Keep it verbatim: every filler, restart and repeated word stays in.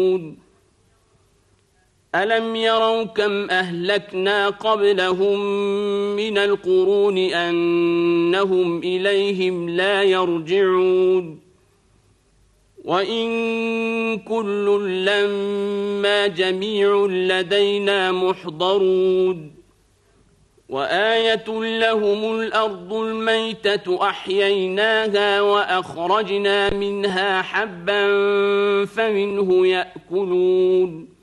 ألم يروا كم أهلكنا قبلهم من القرون أنهم إليهم لا يرجعون وإن كل لما جميع لدينا محضرون وآية لهم الأرض الميتة أحييناها وأخرجنا منها حبا فمنه يأكلون